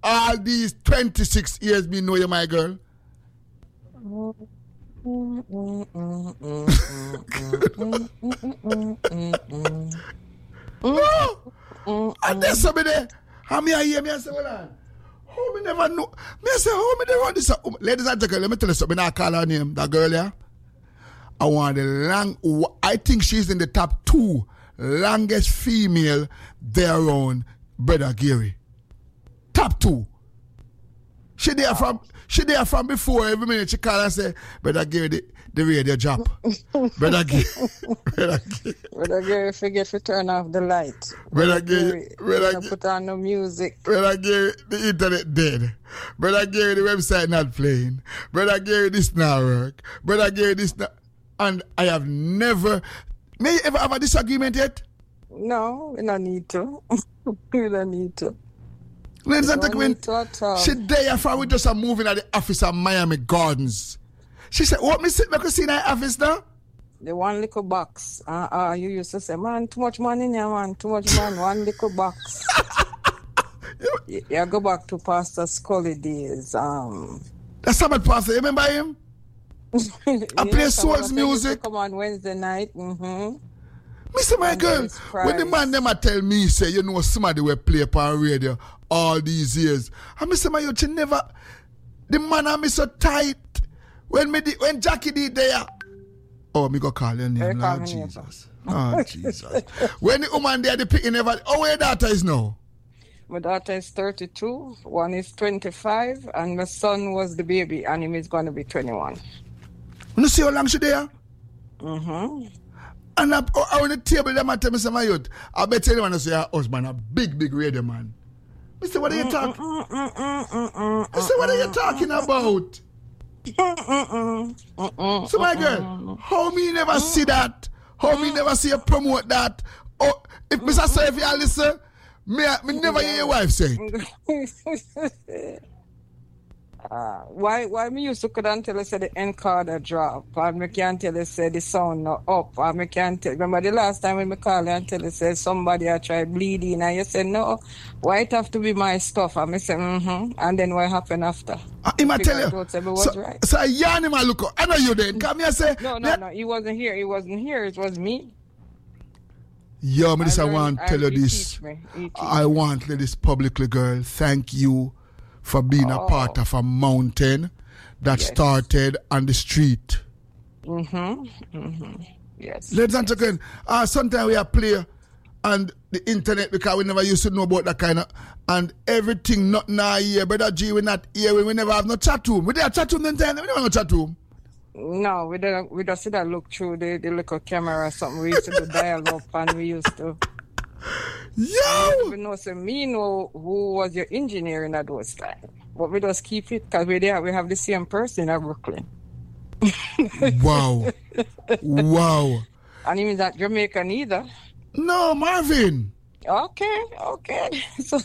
all these 26 years me know you, my girl? No! And there's somebody there. How me I hear me I say, hold on. How me never know? Me I say, how me never run this up? Ladies and gentlemen, let me tell you something. I call her name, that girl, yeah? I think she's in the top 2 longest female there around Brother Gary. Top 2. She there from before. Every minute she call and say, Brother Gary, the radio drop. Brother Gary, forget to turn off the light. Brother Gary, put on no music. Brother Gary, the internet dead. Brother Gary, the website not playing. Brother Gary, this not work. Brother Gary, this not. And I have never. May you ever have a disagreement yet? No, we don't need to. We don't need to. Ladies and gentlemen, she there from we just moving at the office at Miami Gardens. She said, what me sit back and see in the office now? The one little box. You used to say, man, too much money in here, man. Too much money, one little box. Yeah, go back to Pastor Scully days. That's Sabbath Pastor, you remember him? I play soul's music. Come on Wednesday night. Mm-hmm. Mr. My girl, when the man them tell me, say, you know, somebody will play upon radio all these years. And Mr. My you never, the man I'm so tight. When Jackie did there. Oh, me go call your name, Lord Jesus. Oh, Jesus. When the woman there, the picking never, oh, where your daughter is now? My daughter is 32, one is 25, and my son was the baby, and him is going to be 21. You see how long she there? Mm-hmm. And on the table, them tell me, my youth, I bet you want to say her husband, a big radio man. Mister, what are you talking? Mister, what are you talking about? So my girl, how me never see that? How me never see you promote that? Oh, if Mr. Sir, if you listen, me never hear your wife say. Why me used to couldn't tell us the encoder drop, and me can't tell us the sound not up, and me can't tell. Remember the last time when me call and tell us somebody I tried bleeding, and you said no, why it have to be my stuff? And me say and then what happened after? He might tell you. Right. So yarn him a look. I know you then. Come here say. No, he wasn't here. He wasn't here. It was me. Yo, I want to tell you this. I want to tell this publicly, girl. Thank you for being a part of a mountain that started on the street. Yes. Ladies and gentlemen, sometimes we are play on the internet because we never used to know about that kind of, and everything not now here. Brother G, we not here. We never have no chat room. We did a chat room then, we never have no chat room. No, we just see that look through the little camera or something. We used to do dial up and we used to. Yo! We know, so me know who was your engineer in that those time. But we just keep it because we have the same person in Brooklyn. Wow. Wow. And even that Jamaican either. No, Marvin. Okay. So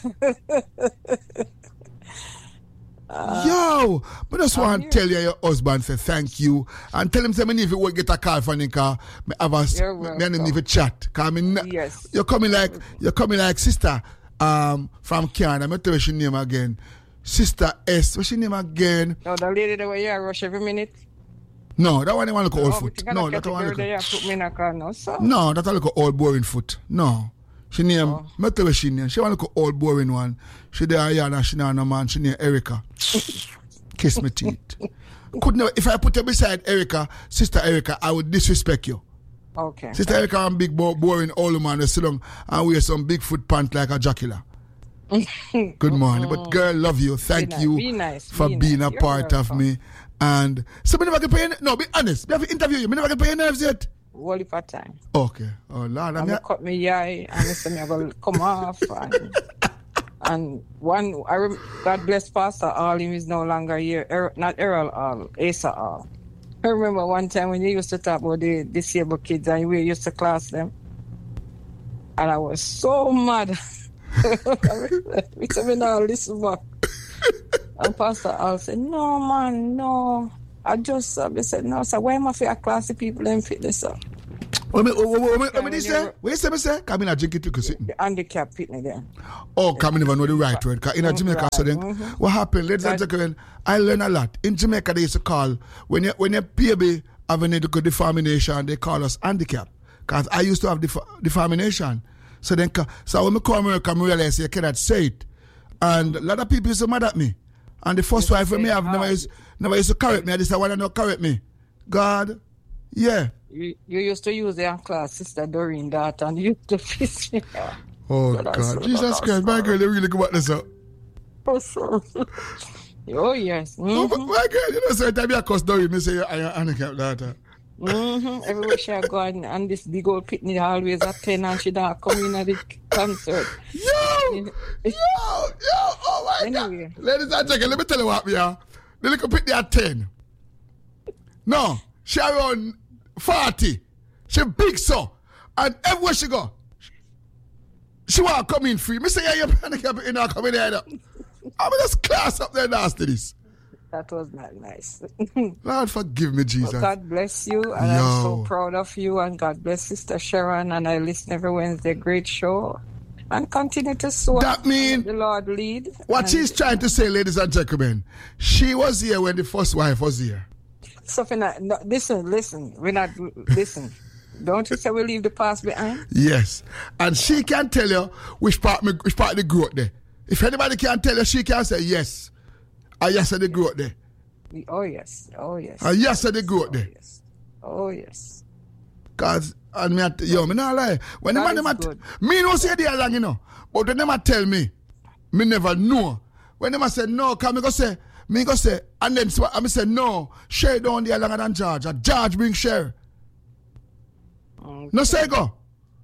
yo, but I just want to tell you your husband say thank you and tell him say me if you will get a call from him because me have a me need to chat. Yes. You're coming like sister from Canada. Me tell you her name again. Sister S. What's your name again? No, the lady that way rush every minute. No, that one they want to look old foot. No, that one look. No, that one look old boring foot. No. She name, me tell you she name. She want to look old boring one. She there and she know no man. She name Erica. Kiss me teeth. Could never, if I put you beside Erica, Sister Erica, I would disrespect you. Okay. Sister Erica, I'm big boring old man. They sit down and wear some big foot pants like a jocular. Good morning. But girl, love you. Thank you for being a part of me. And so me never get pay. No, be honest. Me have to interview you. Me never get pay your nerves yet. Wally part time. Okay. Oh Lord, I'm cut me eye and I said me going come off and one God bless Pastor All, him is no longer here. Not Errol All, Asa All. I remember one time when you used to talk about the disabled kids and we used to class them, and I was so mad. We said me now listen back. And Pastor All said, no man, no. I just said no, so why am I for a class of people and fit this up? What me say? What you say? Come in and drink it to sitting. The handicap pitney there. Oh, come in never know the right word. Cause in Jamaica, right. So then, what happened? Ladies and gentlemen, I learn a lot. In Jamaica, they used to call, when your baby have any deformation, they call us handicap. Because I used to have deformation. So when I come America, I realize you cannot say it. And a lot of people used to mad at me. And the first wife for me, I've never used to correct me. I just said, why don't you correct me? God, yeah. You used to use your class, Sister Doreen, that, and you used to fix me. Oh, God. Jesus Christ, my girl, you really go back this up. Oh, yes. Mm-hmm. Oh, my girl, you know, so every time I cuss Doreen, I say, you're handicapped daughter. Everywhere she go and this big old pitney always at 10 and she don't come in at the concert. Yo, oh my God. Ladies and gentlemen, let me tell you what we are. The little pitney at 10. No, she around 40. She big so. And everywhere she go, she want to come in free. Me say, yeah, you're handicapped, you're not coming there. I'm just class up there after this. That was not nice. Lord, forgive me, Jesus. Well, God bless you, and I'm so proud of you, and God bless Sister Sharon, and I listen every Wednesday. Great show. And continue to sow. That means the Lord lead. What she's trying to say, ladies and gentlemen, she was here when the first wife was here. Sophie, no, listen. We're not, listen. Don't you say we leave the past behind? Yes. And she can tell you which part the growth there. If anybody can tell you, she can say yes. Yes, they grew up there. Oh, yes. Yes, they grew up there. Oh, yes. Because, and me not lie. When the man, me no say they are long, you know. But when them tell me never know. When them say no, come me go say, and then so I say no, share down there longer than George. George bring share. Okay. No say go.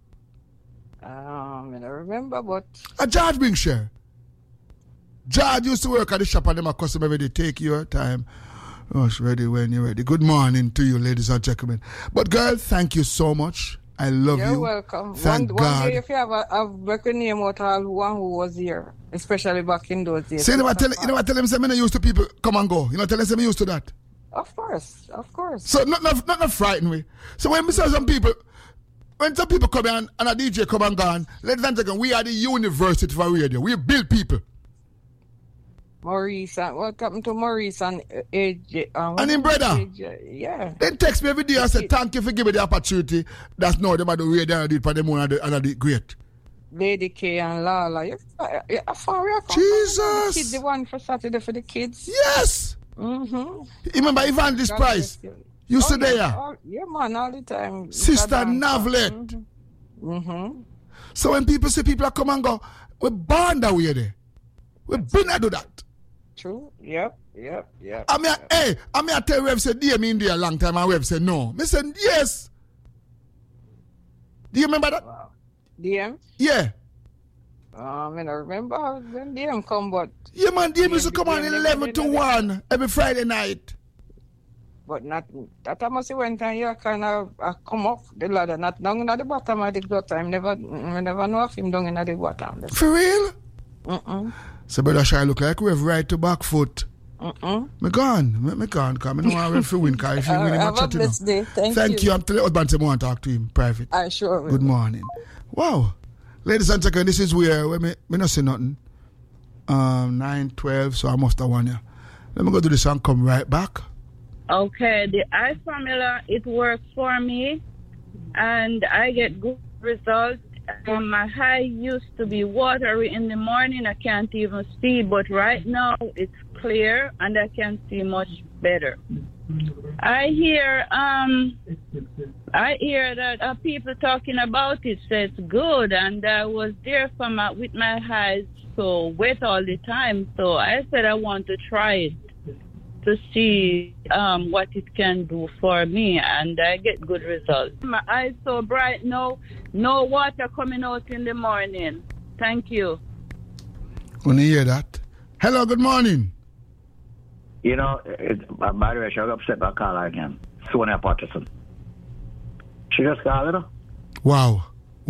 I don't remember, but. George bring share. George used to work at the shop and them a customer every day. Take your time. Oh, ready when you're ready. Good morning to you, ladies and gentlemen. But girl, thank you so much. I love you. You're welcome. Thank God. One day if you have a record name out of one who was here, especially back in those days. So you know what tell them say me used to people come and go. You know tell them say me used to that. Of course. So not frighten me. So when we say some people come in and a DJ come and gone, ladies and gentlemen, we are the university for radio. We build people. Maurice, what happened to Maurice and AJ? And him brother. AJ, yeah. Then text me every day and say, thank you for giving me the opportunity. That's no, them are the radio and do it for them and the great. Lady K and Lala. You're far. Jesus. Kids, the one for Saturday for the kids. Yes. Mm-hmm. Remember Evangelist Price? You stood there? Yeah, man, all the time. Sister Navlet. Mm-hmm. So when people say people are come and go, we're born that way there. We've been to do that. True. Yep. I mean, tell Rev said, DM in there a long time, and Rev said no. Me said, yes. Do you remember that? Wow. DM? Yeah. I remember when DM come, but... Yeah, man, DM used to come on 11 to 1 every Friday night. But not... That I must say when time you kind of come up the ladder, not down at the bottom of the gutter. I never know of him down in the bottom. For real? Mm-mm. So brother Shy look like we have right to back foot. Me gone, because I don't want to win, because if you win, have a blessed day. Thank you. I'm telling you, husband, I want to talk to him private. I sure will. Good morning. Wow. Ladies and gentlemen, this is where me not say nothing. 9:12, so I must have won you. Let me go do this and come right back. Okay, the I formula, it works for me, and I get good results. My high used to be watery in the morning. I can't even see, but right now it's clear and I can see much better. I hear that people talking about it, so it's good, and I was there with my eyes so wet all the time. So I said I want to try it to see what it can do for me, and I get good results. My eyes so bright now, no water coming out in the morning. Thank you. Want to hear that? Hello, good morning. You know, by the way, she got upset by Carla again. Sonia Patterson. She just called her. Wow.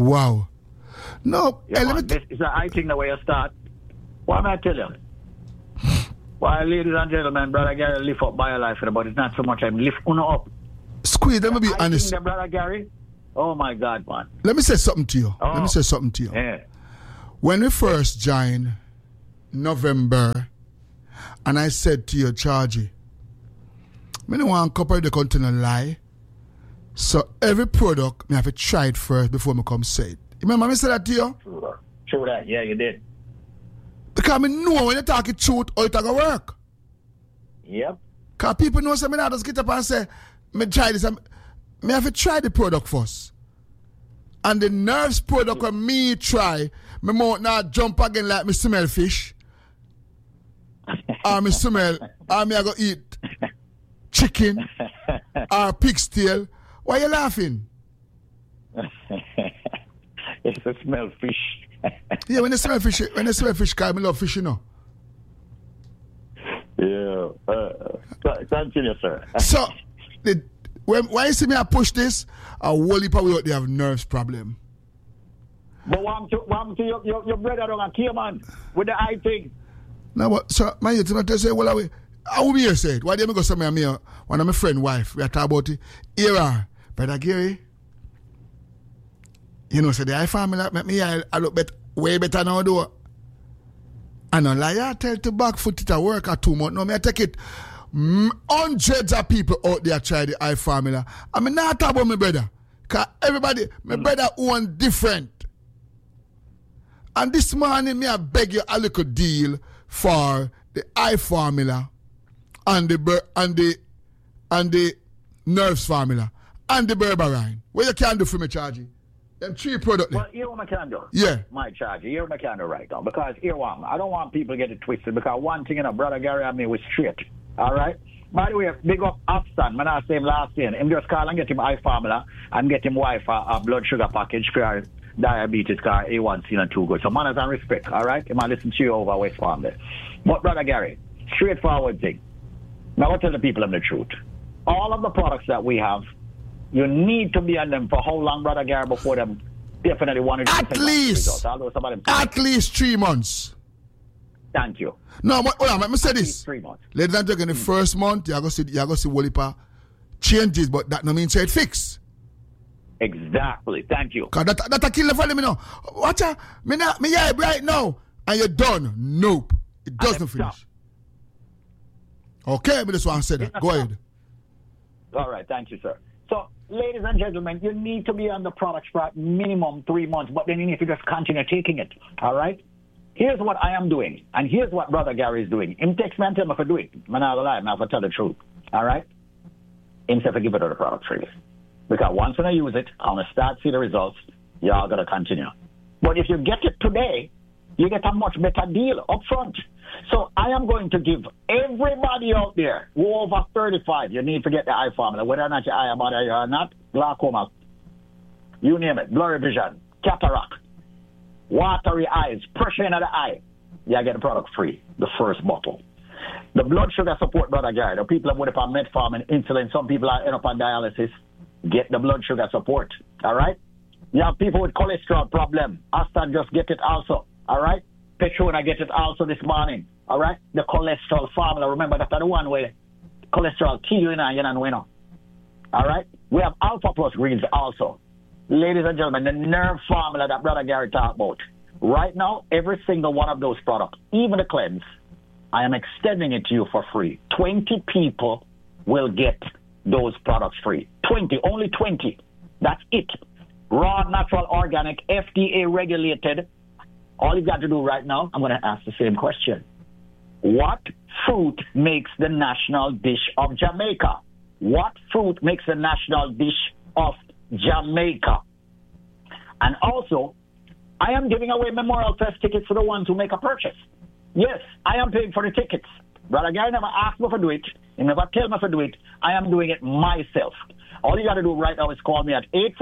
No, yeah, this is I think the way you start. What am I tell you? Well, ladies and gentlemen, Brother Gary lift up by your life, but it's not so much I'm lift up. Squeeze, let me be honest. Brother Gary, Oh my God, man. Let me say something to you. Yeah. When we first joined November, and I said to you, Chargy, I don't want to copy the content lie. So every product, I have to try it first before I come say it. You remember me say that to you? True that. Yeah, you did. Because I know when you talk it truth, how it going to work. Yep. Because people know something, I just get up and say, me try this. I have to try the product first. And the nerves product when me try, me might not jump again like me smell fish. Or me smell, or me I go eat chicken or pig's tail. Why you laughing? It's a smell fish. Yeah, when you smell fish, because I love fish, you know. Yeah. Continue, sir. So, why you see me I push this, a whole heap of we out there have nerves problem. But what to your brother don't care, man, with the eye thing. Now what? So my you tell say, well, how me say it? Why do you go say me one of my friend wife? We are talking about it. Here, Brother Gary. You know, so the eye family make me I look way better now though. And no lie, I tell to back foot it a work at 2 months. No, me I take it. Hundreds of people out there try the eye formula. I mean, not talk about my brother. Because everybody, my brother own different. And this morning, me I beg you a little deal for the eye formula and the nerves formula and the berberine. What you can do for me, Chargy? Them 3 products. Well, here what I can do. Yeah. My charge. Here what I can do right now. Because here one, I don't want people to get it twisted. Because one thing, Brother Gary and me was straight. All right? By the way, big up Afstan. When I say him last year, him just call and get him eye formula and get him wife a blood sugar package for diabetes, car A1C and 2 good. So manners and respect, all right? He might listen to you over West Farm there. But Brother Gary, straightforward thing. Now I'll tell the people the truth. All of the products that we have, you need to be on them for how long, Brother Gary, before them definitely wanted to at least 3 months. Thank you. No, hold on, let me say this. 3 months. Ladies and gentlemen, the first month, you're going to see Wolipa changes, but that no means it's fixed. Exactly. Thank you. Because that a kill for them, you know. Watch out. Me eye right now, and you're done. Nope. It doesn't finish. Okay, me just want to say that. Go ahead. All right. Thank you, sir. So, ladies and gentlemen, you need to be on the products for minimum 3 months, but then you need to just continue taking it. All right? Here's what I am doing, and here's what Brother Gary is doing. Him text me and tell me if I do it. I'm not lie, I'm tell the truth. All right? Him say to give it to the product freely. Because once when I use it, I'm going to start see the results. Y'all got to continue. But if you get it today, you get a much better deal up front. So I am going to give everybody out there who over 35, you need to get the eye formula, whether or not your eye about or not, glaucoma, you name it, blurry vision, cataract, watery eyes, pressure in the eye, you get the product free, the first bottle. The blood sugar support, Brother Gary, the people that went up on metformin, insulin, some people are end up on dialysis, get the blood sugar support, all right? You have people with cholesterol problem, Aston just get it also, all right? Petrona get it also this morning, all right? The cholesterol formula, remember that's the one where cholesterol kill you know. All right? We have Alpha Plus greens also. Ladies and gentlemen, the nerve formula that Brother Gary talked about. Right now, every single one of those products, even the cleanse, I am extending it to you for free. 20 people will get those products free. 20, only 20. That's it. Raw, natural, organic, FDA regulated. All you've got to do right now, I'm going to ask the same question. What fruit makes the national dish of Jamaica? What fruit makes the national dish of Jamaica? And also, I am giving away Memorial Fest tickets for the ones who make a purchase. Yes, I am paying for the tickets. Brother Guy never asked me to do it. He never tell me to do it. I am doing it myself. All you got to do right now is call me at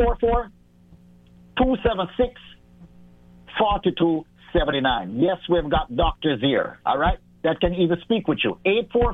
844-276-4279. Yes, we've got doctors here, all right, that can even speak with you.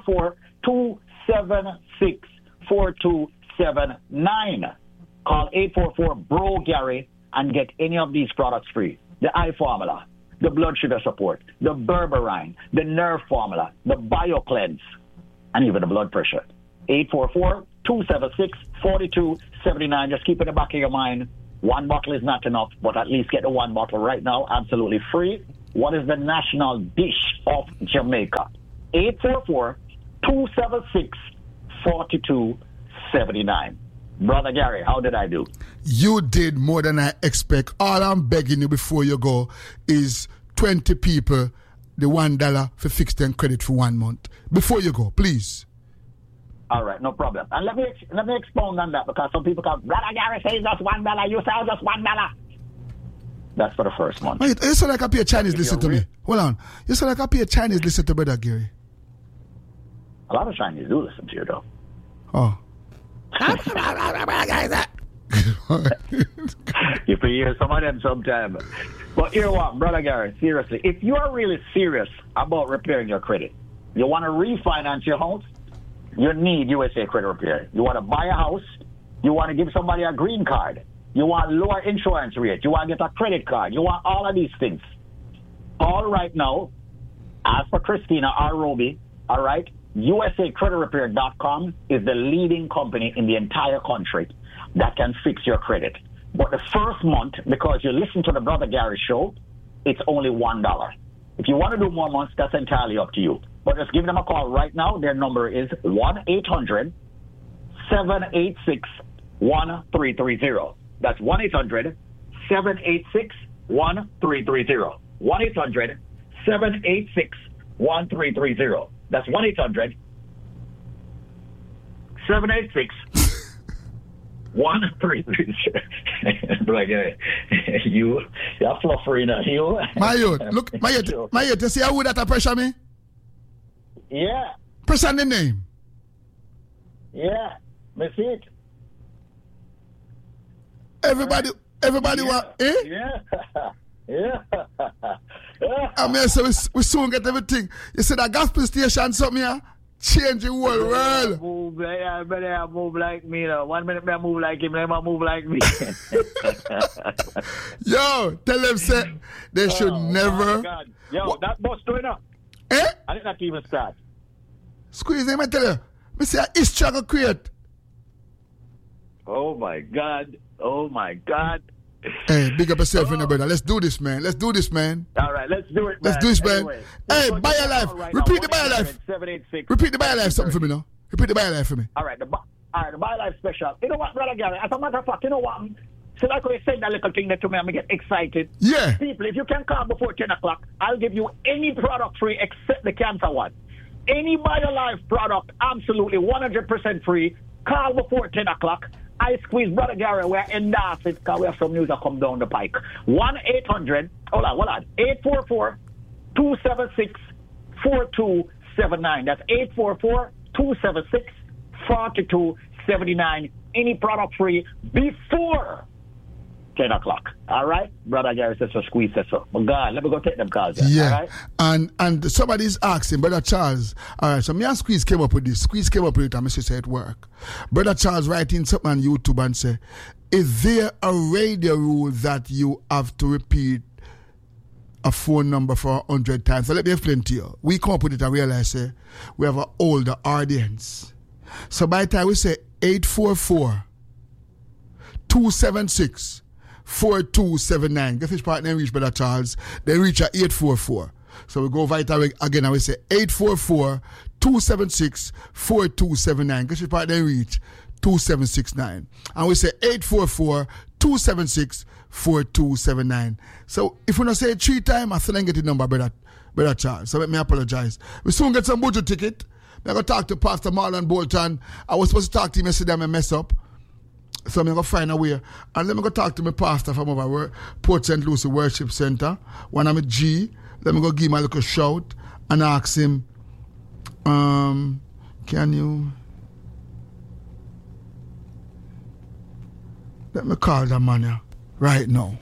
844-276-4279. Call 844-BRO-GARY and get any of these products free. The eye formula, the blood sugar support, the berberine, the nerve formula, the BioCleanse, and even the blood pressure. 844-276-4279. $42.79. Just keep in the back of your mind, one bottle is not enough, but at least get the one bottle right now, absolutely free. What is the national dish of Jamaica? 844-276-4279. Brother Gary, how did I do? You did more than I expect. All I'm begging you before you go is 20 people, the $1 for fixed and credit for 1 month. Before you go, please. All right, no problem. And let me expound on that, because some people come, Brother Gary says just $1, you say just $1. That's for the first month. Wait, you sound like I pay a Chinese listen to me. Hold on. You sound like I pay a Chinese listen to Brother Gary. A lot of Chinese do listen to you, though. Oh. You can hear some of them sometime. But you know what, Brother Gary, seriously, if you are really serious about repairing your credit, you want to refinance your house, you need USA Credit Repair. You want to buy a house, you want to give somebody a green card, you want lower insurance rate, you want to get a credit card, you want all of these things. All right now, as for Christina R. Roby, all right, USACreditRepair.com is the leading company in the entire country that can fix your credit. But the first month, because you listen to the Brother Gary show, it's only $1. If you want to do more months, that's entirely up to you. But just give them a call right now. Their number is 1-800-786-1330. That's 1-800-786-1330. 1-800-786-1330. That's 1-800-786-1330. Like, you're fluffering at you. My youth, look, my youth, you see how would that pressure me? Yeah. Pressure the name. Yeah, me see it. Everybody want, eh? Yeah. Yeah. I mean, so we soon get everything. You see that gospel station something here? Change the whole world. I better move like me. 1 minute I move like him, then I move like me. Yo, tell them say they should never. My God. Yo, that bus doing up. Eh? I did not even start. Squeeze him, I tell you. Me say a struggle create. Oh my God. Oh my God. Hey, big up yourself, brother. Let's do this, man. All right, let's do it, man. Let's do this, man. Anyway, hey, buy your life. Right Repeat now, the buy your life. 786. Repeat the buy your life something for me now. Repeat the buy your life for me. All right, the buy life special. You know what, Brother Gary? As a matter of fact, you know what? So like when you said that little thing there to me, I'm going to get excited. Yeah. People, if you can call before 10 o'clock, I'll give you any product free except the cancer one. Any BioLife product, absolutely 100% free. Call before 10 o'clock. I squeeze Brother Gary, we're endorse it because we have some news that come down the pike. 1-800, hold on, 844-276-4279. That's 844-276-4279. Any product free before 10 o'clock. All right? Brother Gary says so, squeeze says so. But God, let me go take them calls. Yeah. All right? And somebody's asking, Brother Charles, all right, so me and Squeeze came up with this. Squeeze came up with it and Mr. said it work. Brother Charles writing something on YouTube and say, is there a radio rule that you have to repeat a phone number for 100 times? So let me explain to you. We come up with it and realize we have an older audience. So by the time we say 844-276-4279. Guess which part they reach, Brother Charles? They reach at 844. So we go right away again and we say 844-276-4279. Guess which part they reach? 2769. And we say 844-276-4279. So if we don't say it 3 times, I still don't get the number, Brother Charles. So let me apologize. We soon get some budget ticket. I'm going to talk to Pastor Marlon Bolton. I was supposed to talk to him yesterday and I mess up. So I'm going to find a way. And let me go talk to my pastor from over Port St. Lucie Worship Center. When I'm a G, let me go give him a little shout and ask him, can you... Let me call that man here right now.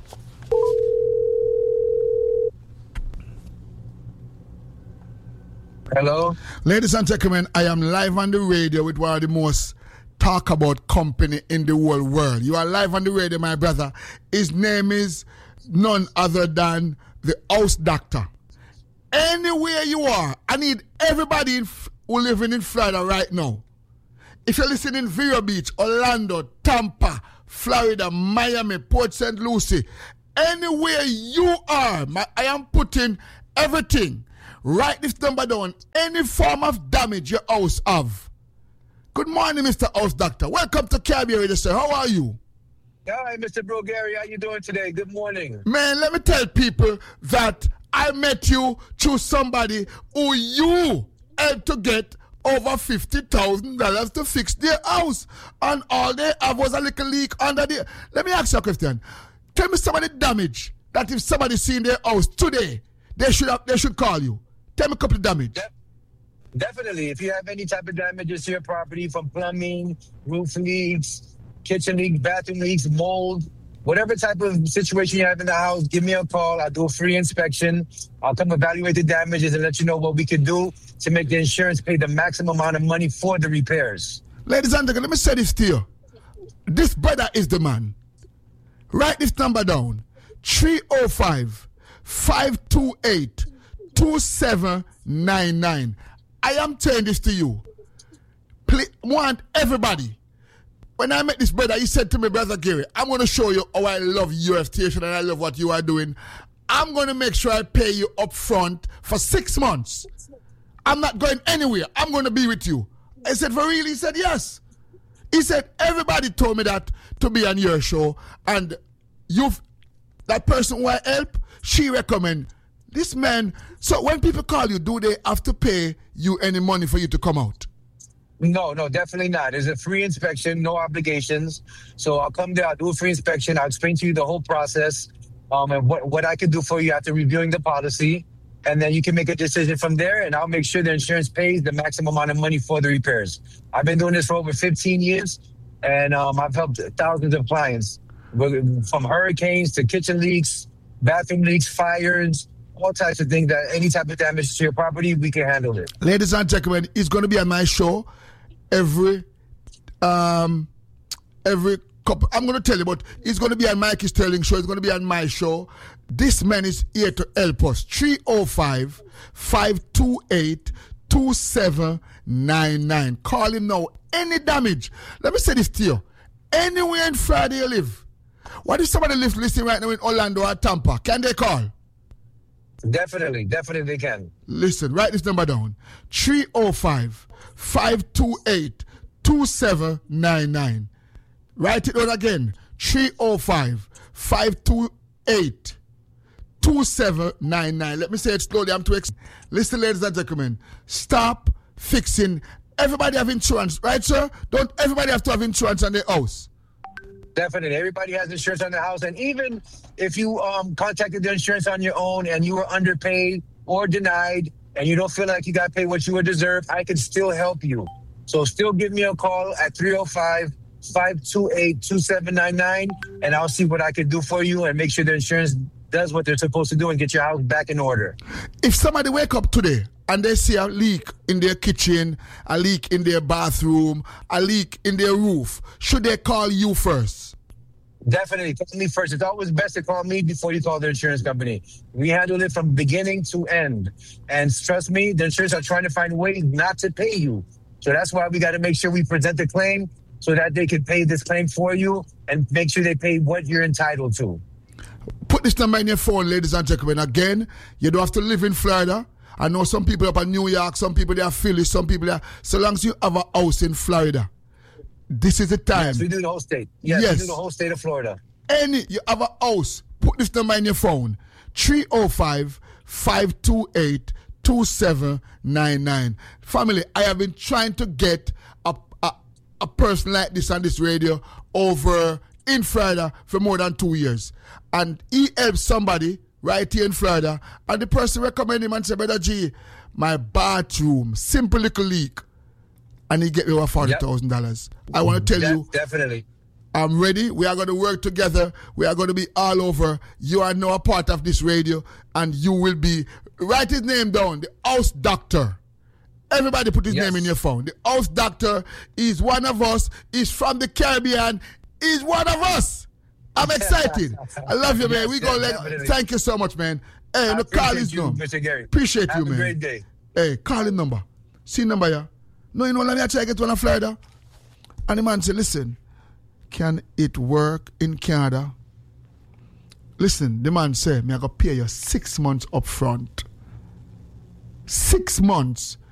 Hello? Ladies and gentlemen, I am live on the radio with one of the most talk about company in the whole world. You are live on the radio, my brother. His name is none other than the House Doctor. Anywhere you are, I need everybody who living in Florida right now. If you're listening in Vero Beach, Orlando, Tampa, Florida, Miami, Port St. Lucie, anywhere you are, I am putting everything. Write this number down. Any form of damage your house have. Good morning, Mr. House Doctor. Welcome to Caribbean Radio, sir. How are you? Hi, Mr. Brogary. How you doing today? Good morning. Man, let me tell people that I met you through somebody who you helped to get over $50,000 to fix their house. And all they have was a little leak under the... Let me ask you a question. Tell me some of the damage that if somebody seen their house today, they should call you. Tell me a couple of damage. Definitely. If you have any type of damages to your property from plumbing, roof leaks, kitchen leaks, bathroom leaks, mold, whatever type of situation you have in the house, give me a call. I'll do a free inspection. I'll come evaluate the damages and let you know what we can do to make the insurance pay the maximum amount of money for the repairs. Ladies and gentlemen, let me say this to you. This brother is the man. Write this number down. 305-528-2799. I am telling this to you. Please, want everybody. When I met this brother, he said to me, Brother Gary, I'm going to show you how I love your station and I love what you are doing. I'm going to make sure I pay you up front for 6 months. I'm not going anywhere. I'm going to be with you. I said, for real? He said, yes. He said, everybody told me that to be on your show. And that person who I help, she recommend this man. So when people call you, do they have to pay you any money for you to come out? No, definitely not. There's a free inspection, no obligations. So I'll come there, I'll do a free inspection. I'll explain to you the whole process and what I can do for you after reviewing the policy. And then you can make a decision from there, and I'll make sure the insurance pays the maximum amount of money for the repairs. I've been doing this for over 15 years, and I've helped thousands of clients, from hurricanes to kitchen leaks, bathroom leaks, fires, all types of things. That any type of damage to your property, we can handle it. Ladies and gentlemen, it's going to be on my show every couple. I'm going to tell you, but it's going to be on Mikey Sterling show. It's going to be on my show. This man is here to help us. 305-528-2799. Call him now. Any damage. Let me say this to you. Anywhere in Florida you live. What if somebody lives listening right now in Orlando or Tampa? Can they call? Definitely they can. Listen, write this number down. 305-528-2799. Write it down again. 305-528-2799. Let me say it slowly. I'm too excited. Listen, ladies and gentlemen. Stop fixing. Everybody have insurance, right, sir? Don't everybody have to have insurance on their house? Definitely. Everybody has insurance on their house. And even if you contacted the insurance on your own and you were underpaid or denied and you don't feel like you got paid what you would deserve, I can still help you. So still give me a call at 305-528-2799, and I'll see what I can do for you and make sure the insurance does what they're supposed to do and get your house back in order. If somebody wake up today and they see a leak in their kitchen, a leak in their bathroom, a leak in their roof, should they call you first? Definitely. Call me first. It's always best to call me before you call the insurance company. We handle it from beginning to end. And trust me, the insurance are trying to find ways not to pay you. So that's why we got to make sure we present the claim so that they can pay this claim for you and make sure they pay what you're entitled to. Put this number in your phone, ladies and gentlemen. Again, you don't have to live in Florida. I know some people up in New York, some people they are Philly, some people they are. So long as you have a house in Florida, this is the time. Yes, we do the whole state. Yes, we do the whole state of Florida. You have a house, put this number in your phone. 305-528-2799. Family, I have been trying to get a person like this on this radio over in Florida for more than 2 years. And he helped somebody right here in Florida, and the person recommended him and said, Brother G, my bathroom, simple little leak. And he get me over $40,000. I want to tell you. Definitely. I'm ready. We are going to work together. We are going to be all over. You are now a part of this radio, and you will be. Write his name down, the House Doctor. Everybody put his name in your phone. The House Doctor is one of us. He's from the Caribbean. He's one of us. I'm excited. I love you, man. Thank you so much, man. Hey, call his number. Mr. Gary. Appreciate you, man. Have a great day. Hey, call his number. See number, yeah? No, you know, let me try to get one in Florida. And the man said, listen, can it work in Canada? Listen, the man said, me I go pay you 6 months up front. 6 months.